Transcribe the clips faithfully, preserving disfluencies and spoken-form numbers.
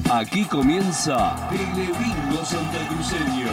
Aquí comienza Telebingo Santacruceño.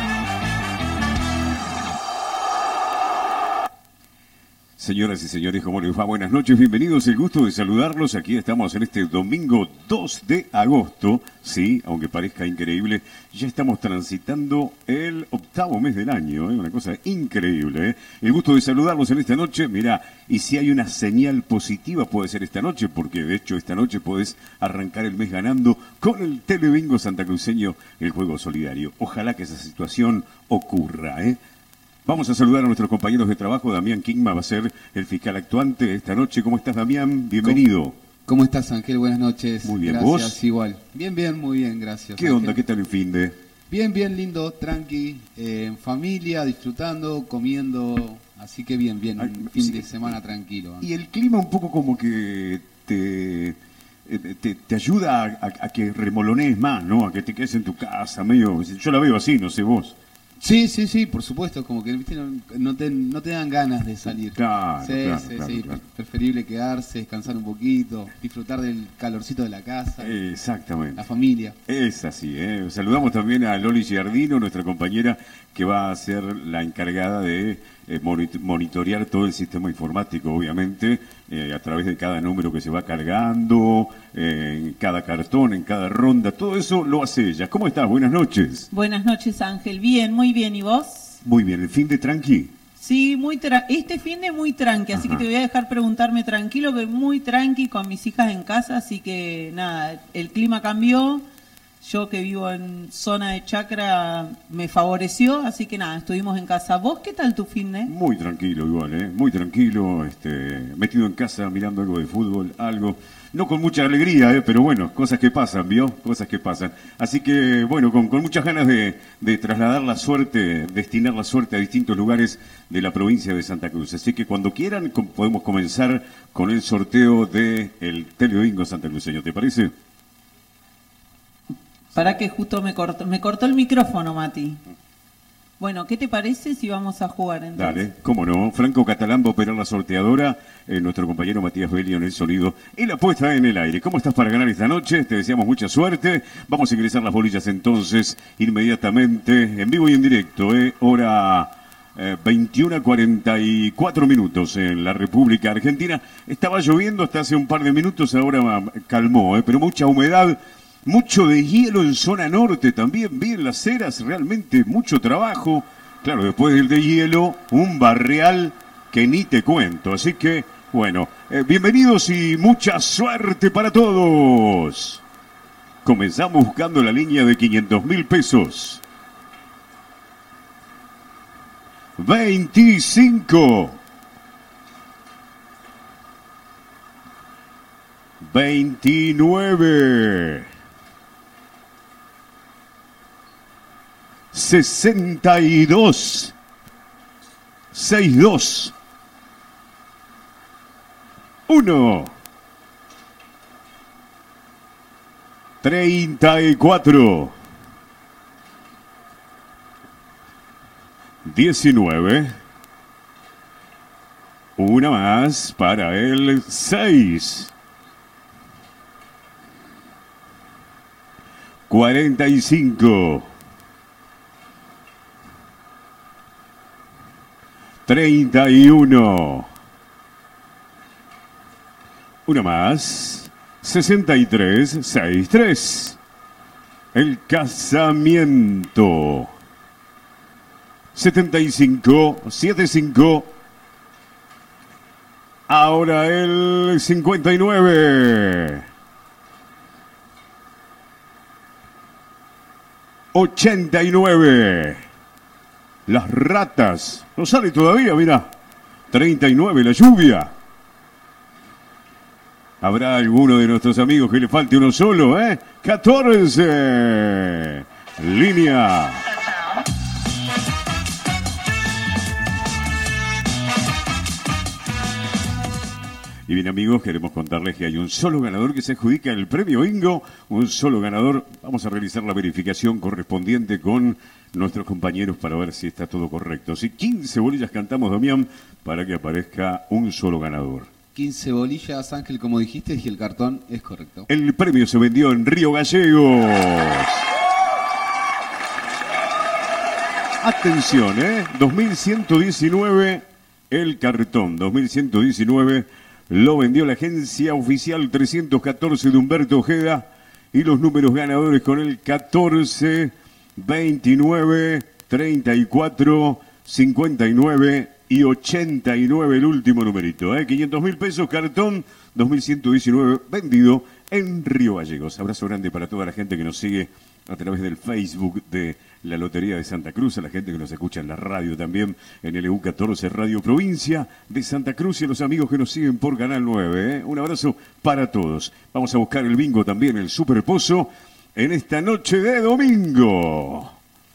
Señoras y señores, ¿cómo les va? Buenas noches, bienvenidos, el gusto de saludarlos. Aquí estamos en este domingo dos de agosto, sí, aunque parezca increíble, ya estamos transitando el octavo mes del año, ¿eh? Una cosa increíble, ¿eh? El gusto de saludarlos en esta noche, mirá, y si hay una señal positiva puede ser esta noche, porque de hecho esta noche podés arrancar el mes ganando con el Telebingo Santacruceño, el juego solidario. Ojalá que esa situación ocurra, ¿eh? Vamos a saludar a nuestros compañeros de trabajo. Damián Kingma va a ser el fiscal actuante esta noche. ¿Cómo estás, Damián? Bienvenido. ¿Cómo, ¿Cómo estás, Ángel? Buenas noches. Muy bien, gracias, ¿vos? Igual. Bien, bien, muy bien, gracias. ¿Qué Ángel. onda? ¿Qué tal el fin de...? Bien, bien, lindo, tranqui, eh, en familia, disfrutando, comiendo, así que bien, bien, Ay, un fin sí. de semana tranquilo. Ángel. Y el clima un poco como que te... Te, te ayuda a, a, a que remolonees más, ¿no? A que te quedes en tu casa, medio... Yo la veo así, no sé vos. Sí, sí, sí, por supuesto, como que ¿viste? No, no, te, no te dan ganas de salir. Claro, sí, claro, sí, claro, sí, claro. preferible quedarse, descansar un poquito, disfrutar del calorcito de la casa, Exactamente. la familia. Es así, ¿eh? Saludamos también a Loli Giardino, nuestra compañera, que va a ser la encargada de eh, monitorear todo el sistema informático, obviamente, eh, a través de cada número que se va cargando, eh, en cada cartón, en cada ronda, todo eso lo hace ella. ¿Cómo estás? Buenas noches. Buenas noches, Ángel. Bien, muy bien. ¿Y vos? Muy bien, ¿el fin de tranqui? Sí, muy tra este fin de muy tranqui, así Ajá. que te voy a dejar preguntarme tranquilo, que muy tranqui con mis hijas en casa, así que nada, el clima cambió. Yo que vivo en zona de chacra me favoreció, así que nada, estuvimos en casa. ¿Vos qué tal tu fin de? Muy tranquilo igual, ¿eh? Muy tranquilo, este, metido en casa mirando algo de fútbol, algo, no con mucha alegría, ¿eh? Pero bueno, cosas que pasan, ¿vio? Cosas que pasan. Así que, bueno, con, con muchas ganas de, de trasladar la suerte, destinar la suerte a distintos lugares de la provincia de Santa Cruz. Así que cuando quieran com podemos comenzar con el sorteo del Telebingo Santacruceño, ¿te parece? Para que justo me cortó, me cortó el micrófono, Mati. Bueno, ¿qué te parece si vamos a jugar entonces? Dale, cómo no. Franco Catalán va a operar la sorteadora, eh, nuestro compañero Matías Belio en el sonido y la puesta en el aire. ¿Cómo estás para ganar esta noche? Te deseamos mucha suerte. Vamos a ingresar las bolillas entonces inmediatamente, en vivo y en directo, eh, hora eh, veintiuna cuarenta y cuatro minutos en la República Argentina. Estaba lloviendo hasta hace un par de minutos, ahora calmó, eh, pero mucha humedad. Mucho de hielo en zona norte también, bien las ceras, realmente mucho trabajo. Claro, después del de hielo, un barrial que ni te cuento. Así que, bueno, eh, bienvenidos y mucha suerte para todos. Comenzamos buscando la línea de quinientos mil pesos. veinticinco. veintinueve. sesenta y dos, sesenta y dos, uno, treinta y cuatro, diecinueve, una más para el seis, cuarenta y cinco, treinta y uno. Una más. sesenta y tres, sesenta y tres. El casamiento. setenta y cinco, setenta y cinco. Ahora el cincuenta y nueve. ochenta y nueve. Las ratas. No sale todavía, mira. treinta y nueve, la lluvia. ¿Habrá alguno de nuestros amigos que le falte uno solo, eh? catorce. Línea. Y bien, amigos, queremos contarles que hay un solo ganador que se adjudica el premio Bingo. Un solo ganador. Vamos a realizar la verificación correspondiente con nuestros compañeros para ver si está todo correcto. Si quince bolillas cantamos, Damián, para que aparezca un solo ganador. quince bolillas, Ángel, como dijiste, y el cartón es correcto. El premio se vendió en Río Gallegos. Atención, ¿eh? dos mil ciento diecinueve, el cartón. dos mil ciento diecinueve lo vendió la agencia oficial trescientos catorce de Humberto Ojeda. Y los números ganadores con el catorce, veintinueve, treinta y cuatro, cincuenta y nueve y ochenta y nueve, el último numerito. ¿eh? quinientos mil pesos, cartón, dos mil ciento diecinueve, vendido en Río Gallegos. Abrazo grande para toda la gente que nos sigue a través del Facebook de la Lotería de Santa Cruz, a la gente que nos escucha en la radio también, en L U catorce Radio Provincia de Santa Cruz, y a los amigos que nos siguen por Canal nueve. ¿eh? Un abrazo para todos. Vamos a buscar el bingo también, el Super Pozo, en esta noche de domingo.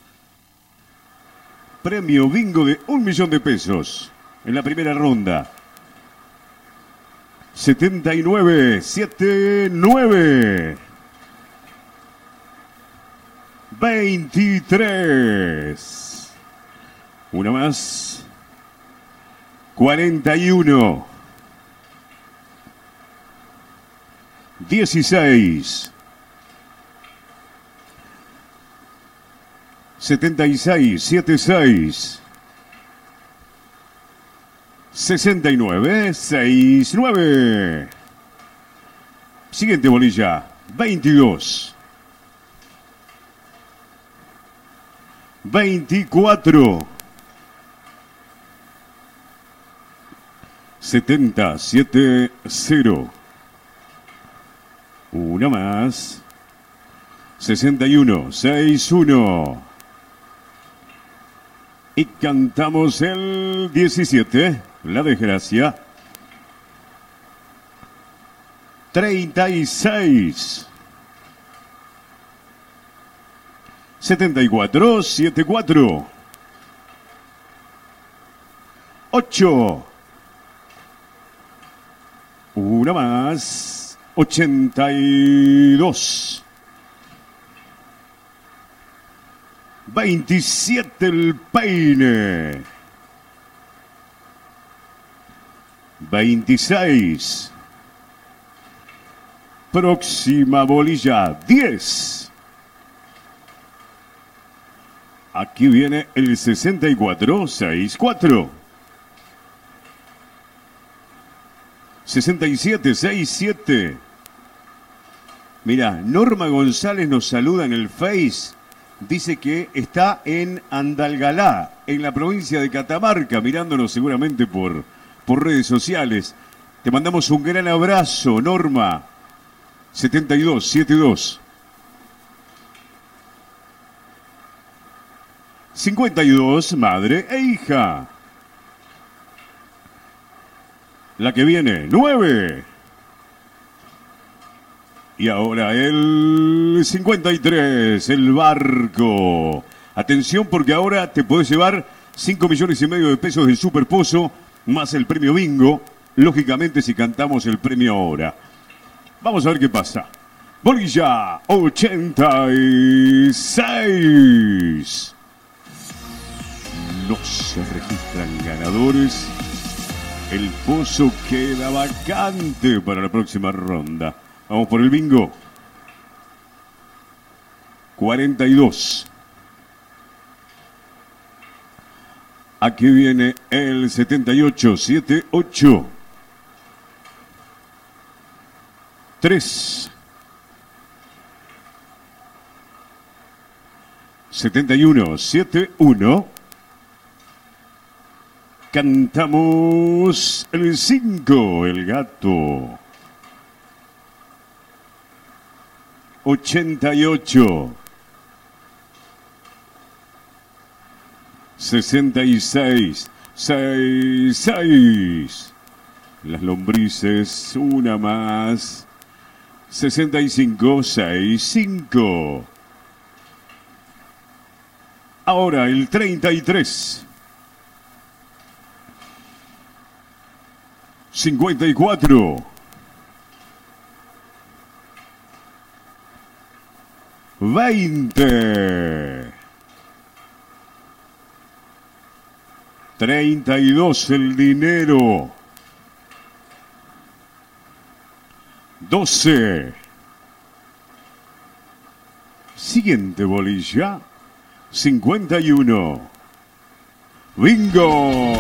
Premio bingo de un millón de pesos en la primera ronda. setenta y nueve, setenta y nueve. veintitrés. Una más. cuarenta y uno. dieciséis. setenta y seis, setenta y seis. sesenta y nueve, sesenta y nueve. Siguiente bolilla, veintidós. veinticuatro. setenta, setenta. Una más. sesenta y uno, sesenta y uno. Y cantamos el diecisiete, la desgracia. treinta y seis. setenta y cuatro, setenta y cuatro. ocho. Una más. ochenta y dos. veintisiete, el peine. veintiséis. Próxima bolilla, diez. Aquí viene el sesenta y cuatro, sesenta y cuatro. sesenta y siete, sesenta y siete. Mira, Norma González nos saluda en el Face. Dice que está en Andalgalá, en la provincia de Catamarca, mirándonos seguramente por, por redes sociales. Te mandamos un gran abrazo, Norma. setenta y dos, setenta y dos. cincuenta y dos, madre e hija. La que viene, nueve. Y ahora el cincuenta y tres, el barco. Atención, porque ahora te podés llevar cinco millones y medio de pesos del Super Pozo, más el premio bingo, lógicamente si cantamos el premio ahora. Vamos a ver qué pasa. Bolilla ochenta y seis. No se registran ganadores. El pozo queda vacante para la próxima ronda. Vamos por el bingo. cuarenta y dos. Aquí viene el setenta y ocho, setenta y ocho. tres. setenta y uno, setenta y uno. Cantamos el cinco, el gato. ochenta y ocho. sesenta y seis. sesenta y seis. Las lombrices, una más. sesenta y cinco, sesenta y cinco. Ahora el treinta y tres. cincuenta y cuatro. veinte. treinta y dos, el dinero. doce. Siguiente bolilla, cincuenta y uno. ¡Bingo!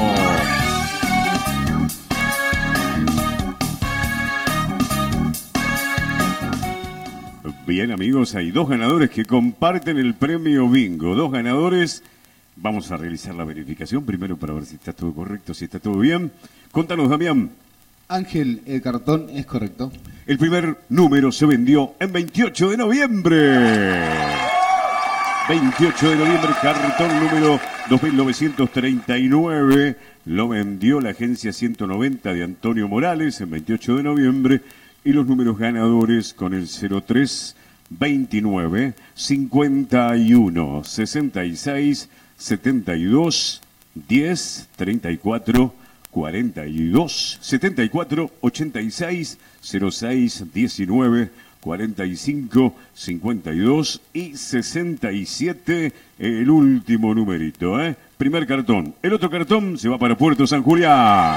Bien, amigos, hay dos ganadores que comparten el premio Bingo. Dos ganadores. Vamos a realizar la verificación primero para ver si está todo correcto, si está todo bien. Contanos, Damián. Ángel, el cartón es correcto. El primer número se vendió en veintiocho de noviembre. veintiocho de noviembre, cartón número dos mil novecientos treinta y nueve. Lo vendió la agencia ciento noventa de Antonio Morales en veintiocho de noviembre. Y los números ganadores con el cero tres, veintinueve, cincuenta y uno, sesenta y seis, setenta y dos, diez, treinta y cuatro, cuarenta y dos, setenta y cuatro, ochenta y seis, cero seis, diecinueve, cuarenta y cinco, cincuenta y dos y sesenta y siete, el último numerito, ¿eh? Primer cartón. El otro cartón se va para Puerto San Julián.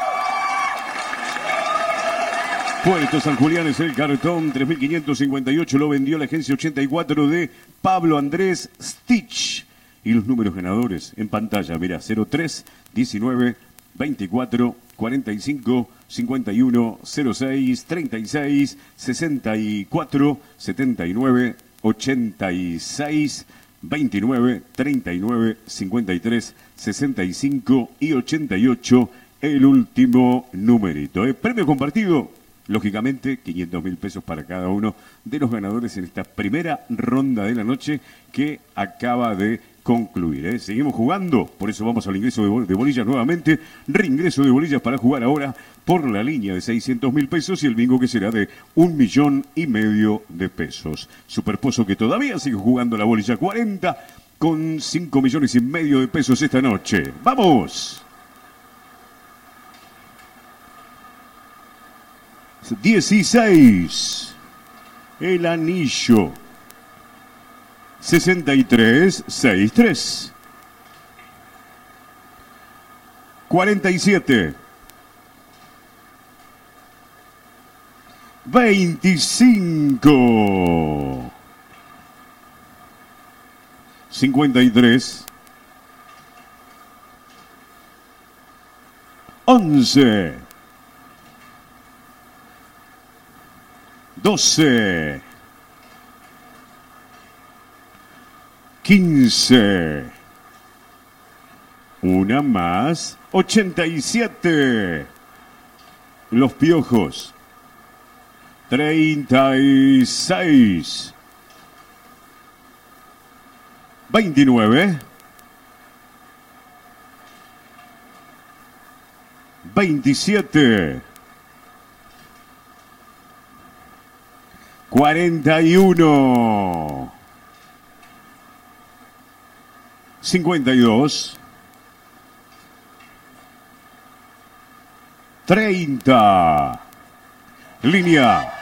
Puerto San Julián es el cartón, tres mil quinientos cincuenta y ocho, lo vendió la agencia ochenta y cuatro de Pablo Andrés Stitch. Y los números ganadores en pantalla, mira, cero tres, diecinueve, veinticuatro, cuarenta y cinco, cincuenta y uno, cero seis, treinta y seis, sesenta y cuatro, setenta y nueve, ochenta y seis, veintinueve, treinta y nueve, cincuenta y tres, sesenta y cinco y ochenta y ocho, el último numerito. ¿eh? Premio compartido, lógicamente, quinientos mil pesos para cada uno de los ganadores en esta primera ronda de la noche que acaba de concluir. ¿eh? Seguimos jugando, por eso vamos al ingreso de, bol de bolillas nuevamente. Reingreso de bolillas para jugar ahora por la línea de seiscientos mil pesos y el bingo que será de un millón y medio de pesos. Superpozo que todavía sigue jugando la bolilla cuarenta con cinco millones y medio de pesos esta noche. ¡Vamos! dieciséis. El anillo. sesenta y tres, sesenta y tres. cuarenta y siete. veinticinco. cincuenta y tres. once. doce. quince. Una más. ochenta y siete. Los piojos. treinta y seis. veintinueve. veintisiete. cuarenta y uno. cincuenta y dos. treinta. Línea.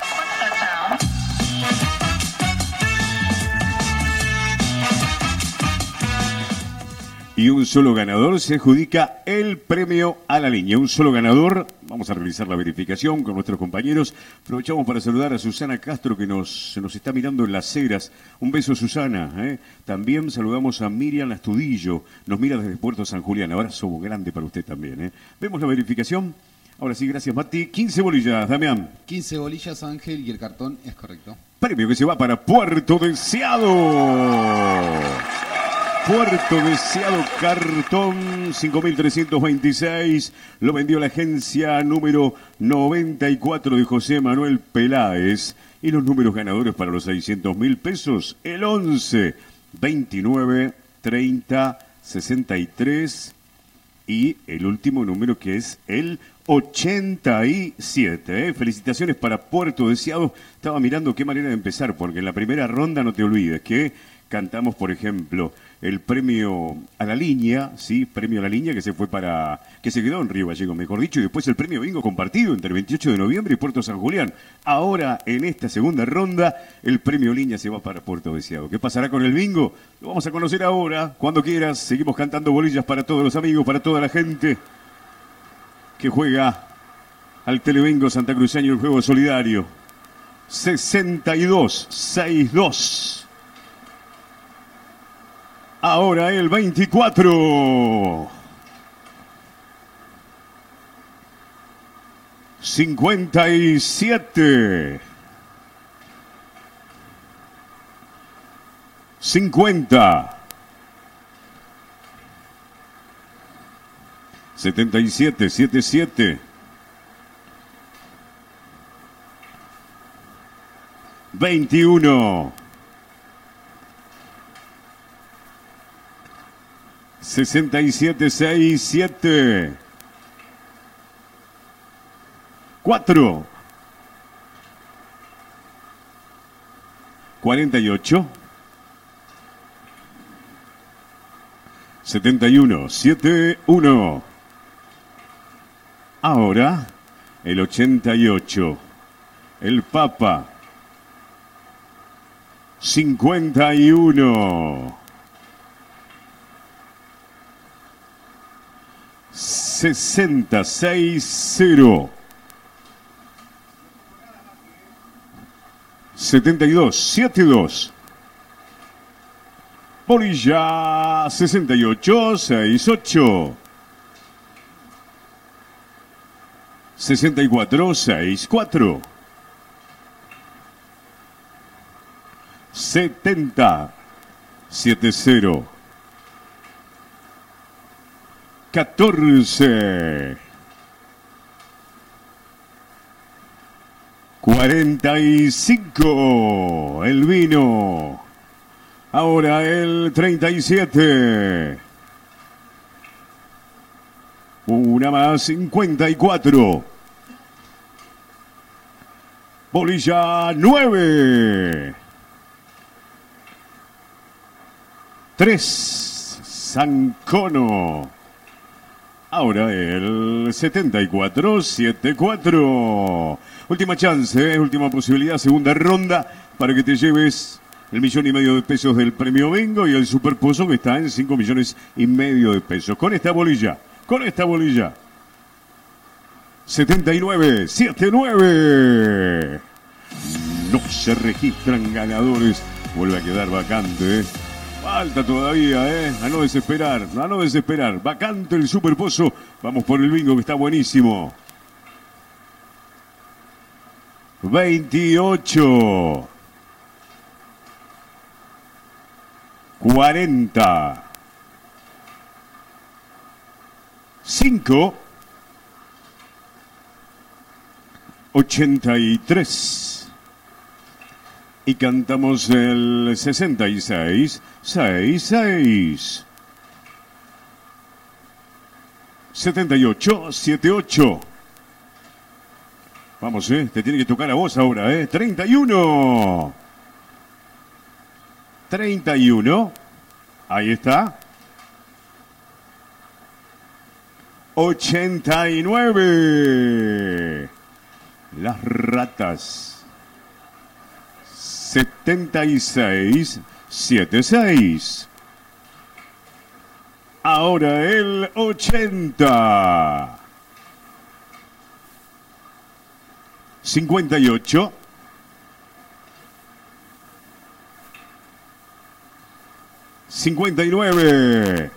Y un solo ganador se adjudica el premio a la línea. Un solo ganador. Vamos a realizar la verificación con nuestros compañeros. Aprovechamos para saludar a Susana Castro que nos, nos está mirando en Las Heras. Un beso, Susana. ¿eh? También saludamos a Miriam Astudillo. Nos mira desde Puerto San Julián. Abrazo grande para usted también. ¿eh? Vemos la verificación. Ahora sí, gracias, Mati. quince bolillas, Damián. quince bolillas, Ángel, y el cartón es correcto. Premio que se va para Puerto Deseado. Puerto Deseado, cartón cinco mil trescientos veintiséis, lo vendió la agencia número noventa y cuatro de José Manuel Peláez. Y los números ganadores para los seiscientos mil pesos, el once, veintinueve, treinta, sesenta y tres y el último número que es el ochenta y siete. ¿eh? Felicitaciones para Puerto Deseado. Estaba mirando qué manera de empezar, porque en la primera ronda no te olvides que cantamos, por ejemplo, el premio a la línea, sí, premio a la línea que se fue para, que se quedó en Río Gallegos, mejor dicho, y después el premio bingo compartido entre veintiocho de noviembre y Puerto San Julián. Ahora, en esta segunda ronda, el premio línea se va para Puerto Deseado. ¿Qué pasará con el bingo? Lo vamos a conocer ahora, cuando quieras. Seguimos cantando bolillas para todos los amigos, para toda la gente que juega al Telebingo Santacruceño, el juego solidario. sesenta y dos, sesenta y dos. Ahora el veinticuatro. cincuenta y siete. cincuenta. setenta y siete, setenta y siete. veintiuno. sesenta y siete, sesenta y siete. cuatro. cuarenta y ocho. setenta y uno, setenta y uno. Ahora el ochenta y ocho. El Papa. cincuenta y uno. sesenta, sesenta. setenta y dos, setenta y dos. Bolilla sesenta y ocho, sesenta y ocho. sesenta y cuatro, sesenta y cuatro. setenta, setenta. catorce. cuarenta y cinco. El vino. Ahora el treinta y siete. Una más, cincuenta y cuatro. Bolilla nueve. tres. Zancono. Ahora el setenta y cuatro, setenta y cuatro. Última chance, ¿eh? Última posibilidad, segunda ronda para que te lleves el millón y medio de pesos del premio bingo y el superpozo que está en cinco millones y medio de pesos. Con esta bolilla, con esta bolilla. setenta y nueve, setenta y nueve. No se registran ganadores. Vuelve a quedar vacante, ¿eh? Falta todavía, ¿eh? A no desesperar, a no desesperar. Vacante el superpozo. Vamos por el bingo que está buenísimo. veintiocho. cuarenta. cinco. ochenta y tres. Y cantamos el sesenta y seis, sesenta y seis. setenta y ocho, setenta y ocho. Vamos, eh, te tiene que tocar a vos ahora, eh. treinta y uno. treinta y uno. Ahí está. ochenta y nueve. Las ratas. setenta y seis, setenta y seis. Ahora el ochenta. cincuenta y ocho. cincuenta y nueve.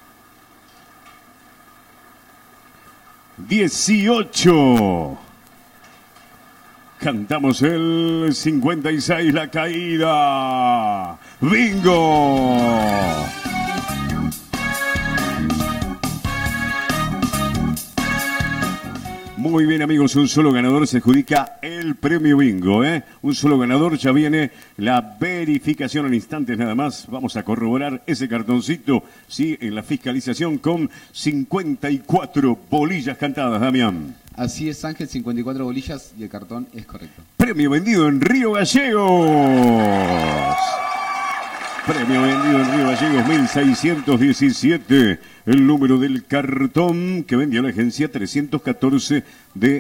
dieciocho. Cantamos el cincuenta y seis, la caída. ¡Bingo! Muy bien, amigos, un solo ganador se adjudica el premio bingo, ¿eh? Un solo ganador, ya viene la verificación en instantes nada más. Vamos a corroborar ese cartoncito, sí, en la fiscalización con cincuenta y cuatro bolillas cantadas, Damián. Así es, Ángel, cincuenta y cuatro bolillas y el cartón es correcto. Premio vendido en Río Gallegos. Premio vendido en Río Gallegos, mil seiscientos diecisiete. El número del cartón que vendió la agencia trescientos catorce de